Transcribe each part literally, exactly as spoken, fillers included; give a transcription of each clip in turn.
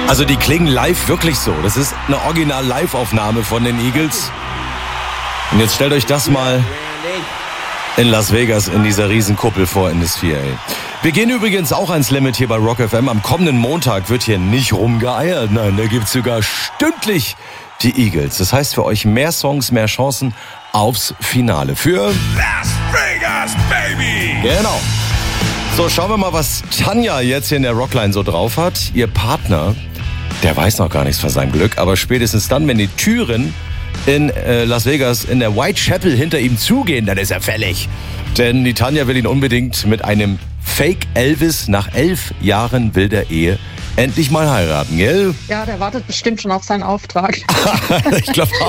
Also die klingen live wirklich so. Das ist eine Original-Live-Aufnahme von den Eagles. Und jetzt stellt euch das mal in Las Vegas in dieser riesen Kuppel vor in das vier. Ey. Wir gehen übrigens auch ans Limit hier bei Rock F M. Am kommenden Montag wird hier nicht rumgeeiert. Nein, da gibt's sogar stündlich die Eagles. Das heißt für euch mehr Songs, mehr Chancen aufs Finale. Für Las Vegas, Baby! Genau. So, schauen wir mal, was Tanja jetzt hier in der Rockline so drauf hat. Ihr Partner, der weiß noch gar nichts von seinem Glück, aber spätestens dann, wenn die Türen in äh, Las Vegas in der Whitechapel hinter ihm zugehen, dann ist er fällig. Denn die Tanja will ihn unbedingt mit einem Fake Elvis nach elf Jahren wilder Ehe endlich mal heiraten, gell? Ja, der wartet bestimmt schon auf seinen Auftrag. Ich glaube auch.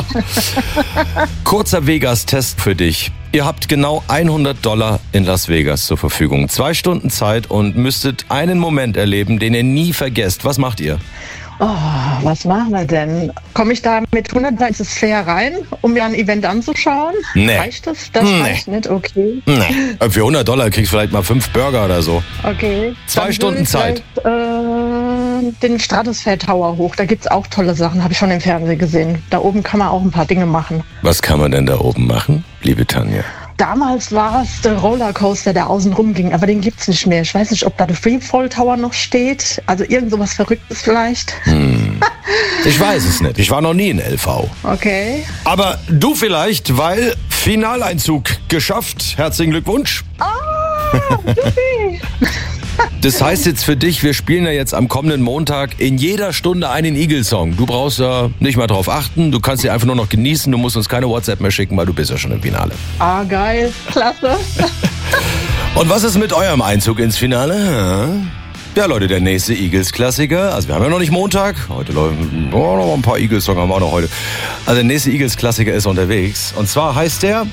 Kurzer Vegas-Test für dich. Ihr habt genau hundert Dollar in Las Vegas zur Verfügung. Zwei Stunden Zeit und müsstet einen Moment erleben, den ihr nie vergesst. Was macht ihr? Oh, was machen wir denn? Komme ich da mit hundert Dollar ins Fair rein, um mir ein Event anzuschauen? Nee. Reicht das? Das Nee. reicht nicht, okay. Nee. Für hundert Dollar kriegst du vielleicht mal fünf Burger oder so. Okay. Zwei Dann Stunden will ich Zeit. vielleicht, Äh, den Stratosphere Tower hoch. Da gibt's auch tolle Sachen, habe ich schon im Fernsehen gesehen. Da oben kann man auch ein paar Dinge machen. Was kann man denn da oben machen, liebe Tanja? Damals war es der Rollercoaster, der außen rum ging, aber den gibt's nicht mehr. Ich weiß nicht, ob da der Freefall Tower noch steht. Also irgend sowas Verrücktes vielleicht. Hm. Ich weiß es nicht. Ich war noch nie in L V. Okay. Aber du vielleicht, weil Finaleinzug geschafft. Herzlichen Glückwunsch. Ah, Juppie. Das heißt jetzt für dich, wir spielen ja jetzt am kommenden Montag in jeder Stunde einen Eagles-Song. Du brauchst ja nicht mal drauf achten, du kannst sie einfach nur noch genießen, du musst uns keine WhatsApp mehr schicken, weil du bist ja schon im Finale. Ah, geil. Klasse. Und was ist mit eurem Einzug ins Finale? Ja, Leute, der nächste Eagles-Klassiker. Also wir haben ja noch nicht Montag. Heute laufen oh, noch ein paar Eagles-Songs haben wir auch noch heute. Also der nächste Eagles-Klassiker ist unterwegs. Und zwar heißt der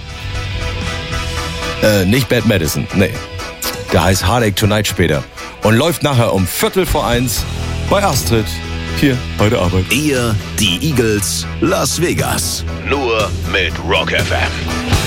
äh, nicht Bad Medicine, nee. Der heißt Heartache Tonight später. Und läuft nachher um Viertel vor eins bei Astrid hier bei der Arbeit. Ihr, die Eagles, Las Vegas. Nur mit Rock F M.